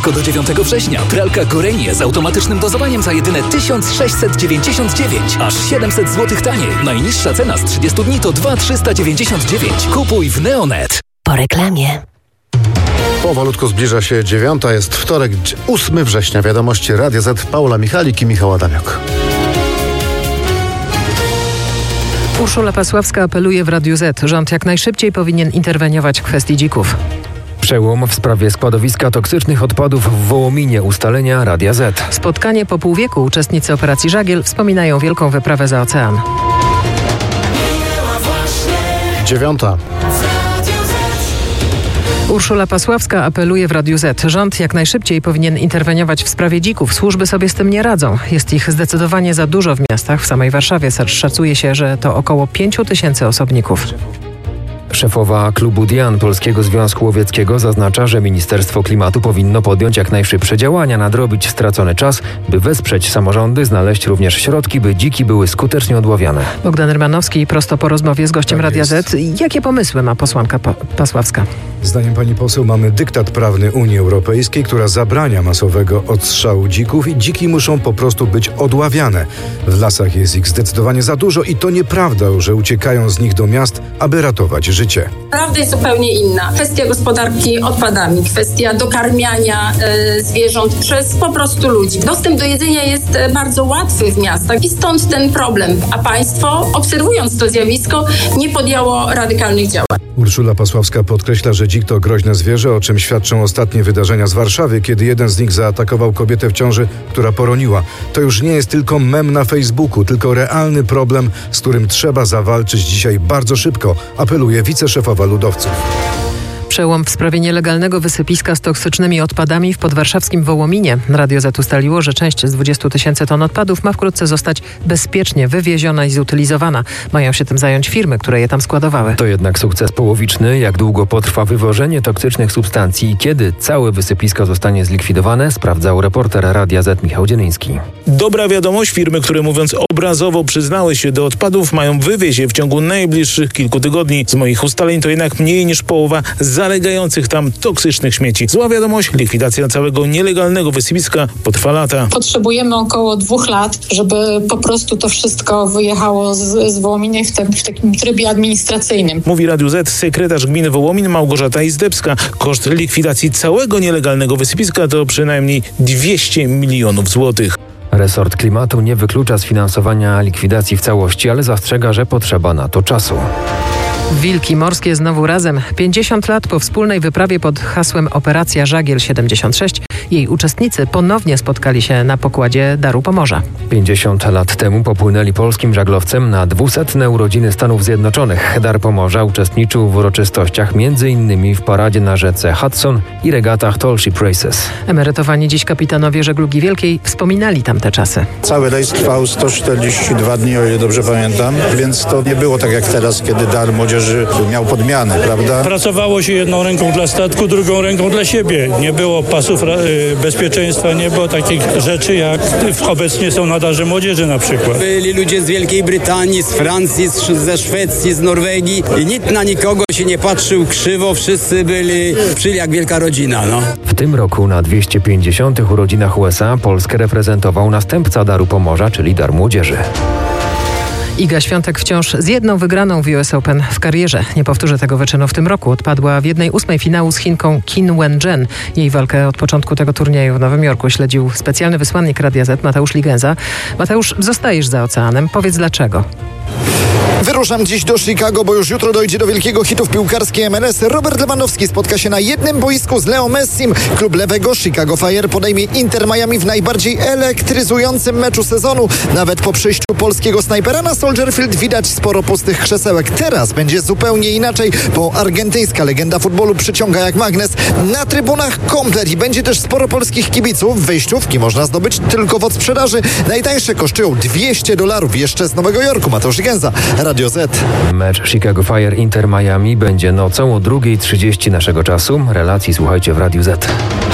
tylko do 9 września. Pralka Gorenie z automatycznym dozowaniem za jedyne 1699. Aż 700 zł taniej. Najniższa cena z 30 dni to 2399. Kupuj w Neonet. Po reklamie. Powolutku zbliża się 9. Jest wtorek, 8 września. Wiadomości Radia Z. Paula Michalik i Michał Adamiok. Urszula Pasławska apeluje w Radiu Z. Rząd jak najszybciej powinien interweniować w kwestii dzików. Przełom w sprawie składowiska toksycznych odpadów w Wołominie. Ustalenia Radia Z. Spotkanie po pół wieku. Uczestnicy operacji Żagiel wspominają wielką wyprawę za ocean. 9. Urszula Pasławska apeluje w Radiu Z. Rząd jak najszybciej powinien interweniować w sprawie dzików. Służby sobie z tym nie radzą. Jest ich zdecydowanie za dużo w miastach. W samej Warszawie szacuje się, że to około 5000 osobników. Szefowa klubu Dian Polskiego Związku Łowieckiego zaznacza, że Ministerstwo Klimatu powinno podjąć jak najszybsze działania, nadrobić stracony czas, by wesprzeć samorządy, znaleźć również środki, by dziki były skutecznie odławiane. Bogdan Rymanowski prosto po rozmowie z gościem Radia Z. Jakie pomysły ma posłanka Pasławska? Zdaniem pani poseł mamy dyktat prawny Unii Europejskiej, która zabrania masowego odstrzału dzików i dziki muszą po prostu być odławiane. W lasach jest ich zdecydowanie za dużo i to nieprawda, że uciekają z nich do miast, aby ratować życie. Prawda jest zupełnie inna. Kwestia gospodarki odpadami, kwestia dokarmiania zwierząt przez po prostu ludzi. Dostęp do jedzenia jest bardzo łatwy w miastach i stąd ten problem. A państwo, obserwując to zjawisko, nie podjęło radykalnych działań. Urszula Pasławska podkreśla, że dzik to groźne zwierzę, o czym świadczą ostatnie wydarzenia z Warszawy, kiedy jeden z nich zaatakował kobietę w ciąży, która poroniła. To już nie jest tylko mem na Facebooku, tylko realny problem, z którym trzeba zawalczyć dzisiaj bardzo szybko, apeluje wiceszefowa ludowców. Przełom w sprawie nielegalnego wysypiska z toksycznymi odpadami w podwarszawskim Wołominie. Radio Z ustaliło, że część z 20 000 ton odpadów ma wkrótce zostać bezpiecznie wywieziona i zutylizowana. Mają się tym zająć firmy, które je tam składowały. To jednak sukces połowiczny. Jak długo potrwa wywożenie toksycznych substancji i kiedy całe wysypisko zostanie zlikwidowane, sprawdzał reporter Radia Z Michał Dzieliński. Dobra wiadomość, firmy, które mówiąc obrazowo przyznały się do odpadów, mają wywieźć je w ciągu najbliższych kilku tygodni. Z moich ustaleń to jednak mniej niż połowa zalegających tam toksycznych śmieci. Zła wiadomość, likwidacja całego nielegalnego wysypiska potrwa lata. Potrzebujemy około 2 lat, żeby po prostu to wszystko wyjechało z Wołomina w takim trybie administracyjnym. Mówi Radiu Z sekretarz gminy Wołomin Małgorzata Izdebska. Koszt likwidacji całego nielegalnego wysypiska to przynajmniej 200 milionów złotych. Resort Klimatu nie wyklucza sfinansowania likwidacji w całości, ale zastrzega, że potrzeba na to czasu. Wilki morskie znowu razem. 50 lat po wspólnej wyprawie pod hasłem Operacja Żagiel 76 jej uczestnicy ponownie spotkali się na pokładzie Daru Pomorza. 50 lat temu popłynęli polskim żaglowcem na 200. urodziny Stanów Zjednoczonych. Dar Pomorza uczestniczył w uroczystościach m.in. w paradzie na rzece Hudson i regatach Tall Ship Races. Emerytowani dziś kapitanowie żeglugi wielkiej wspominali tamte czasy. Cały rejs trwał 142 dni, o ile dobrze pamiętam, więc to nie było tak jak teraz, kiedy Dar Młodzieży miał podmianę, prawda? Pracowało się jedną ręką dla statku, drugą ręką dla siebie. Nie było pasów bezpieczeństwa, nie było takich rzeczy, jak obecnie są na Darze Młodzieży na przykład. Byli ludzie z Wielkiej Brytanii, z Francji, ze Szwecji, z Norwegii i nikt na nikogo się nie patrzył krzywo, wszyscy byli jak wielka rodzina. No. W tym roku na 250. urodzinach USA Polskę reprezentował następca Daru Pomorza, czyli Dar Młodzieży. Iga Świątek wciąż z jedną wygraną w US Open w karierze. Nie powtórzy tego wyczynu w tym roku. Odpadła w 1/8 finału z Chinką Qin Wen-jen. Jej walkę od początku tego turnieju w Nowym Jorku śledził specjalny wysłannik Radia Z Mateusz Ligenza. Mateusz, zostajesz za oceanem. Powiedz dlaczego. Wyruszam dziś do Chicago, bo już jutro dojdzie do wielkiego hitu w piłkarskiej MLS. Robert Lewandowski spotka się na jednym boisku z Leo Messim. Klub lewego Chicago Fire podejmie Inter Miami w najbardziej elektryzującym meczu sezonu. Nawet po przyjściu polskiego snajpera na Soldier Field widać sporo pustych krzesełek. Teraz będzie zupełnie inaczej, bo argentyńska legenda futbolu przyciąga jak magnes. Na trybunach komplet i będzie też sporo polskich kibiców. Wejściówki można zdobyć tylko w odsprzedaży. Najtańsze kosztują $200 jeszcze z Nowego Jorku. Mateusz Gęza, Radio Z. Mecz Chicago Fire Inter Miami będzie nocą o 2:30 naszego czasu. Relacji słuchajcie w Radiu Z.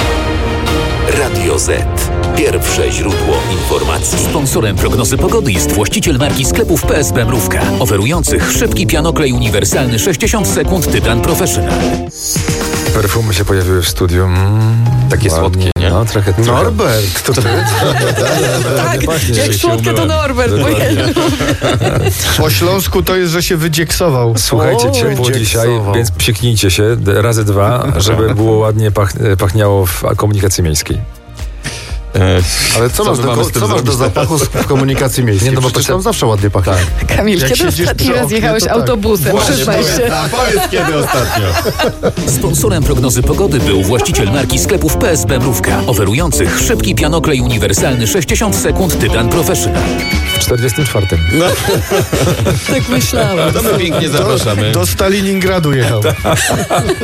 Radio Z. Pierwsze źródło informacji. Sponsorem prognozy pogody jest właściciel marki sklepów PSP Mrówka, oferujących szybki pianoklej uniwersalny 60 sekund Tytan Professional. Perfumy się pojawiły w studiu. Takie słodkie, nie? nie? No, trochę. Norbert, to ty? Jak słodkie to Norbert, Po śląsku to jest, że się wydzieksował. Słuchajcie, ciepło dzisiaj, więc psiknijcie się razy 2, żeby było ładnie pachniało w komunikacji miejskiej. Ale co masz do zapachu w komunikacji miejskiej? Nie, no bo przecież tam zawsze ładnie pachnie. Kamil, kiedy ostatni raz jechałeś autobusem? Powiedz kiedy ostatnio. Sponsorem prognozy pogody był właściciel marki sklepów PSB Mrówka, oferujących szybki pianoklej uniwersalny 60 sekund Tytan Professional. W 44. No. Tak myślałam. To my pięknie zapraszamy. Do Stalingradu jechał.